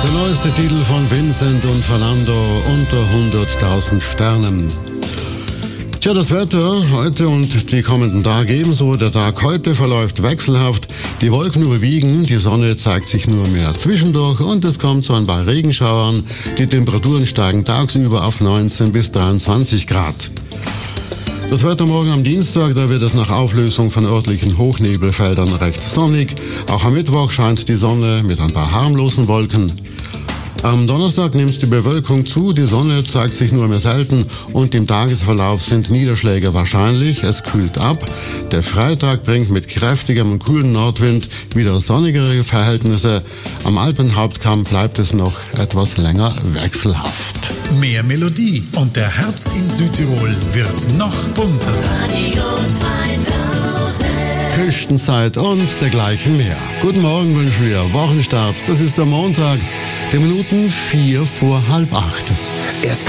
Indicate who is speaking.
Speaker 1: Der neueste Titel von Vincent und Fernando, unter 100.000 Sternen. Tja, das Wetter heute und die kommenden Tage ebenso. Der Tag heute verläuft wechselhaft. Die Wolken überwiegen, die Sonne zeigt sich nur mehr zwischendurch und es kommt zu ein paar Regenschauern. Die Temperaturen steigen tagsüber auf 19 bis 23 Grad. Das Wetter morgen am Dienstag, da wird es nach Auflösung von örtlichen Hochnebelfeldern recht sonnig. Auch am Mittwoch scheint die Sonne mit ein paar harmlosen Wolken. Am Donnerstag nimmt die Bewölkung zu, die Sonne zeigt sich nur mehr selten und im Tagesverlauf sind Niederschläge wahrscheinlich, es kühlt ab. Der Freitag bringt mit kräftigem und kühlen Nordwind wieder sonnigere Verhältnisse. Am Alpenhauptkamm bleibt es noch etwas länger wechselhaft.
Speaker 2: Mehr Melodie und der Herbst in Südtirol wird noch bunter.
Speaker 3: Radio 2000.
Speaker 1: Küstenzeit und dergleichen mehr. Guten Morgen wünschen wir, Wochenstart, das ist der Montag, die Minuten 7:04.
Speaker 4: Erst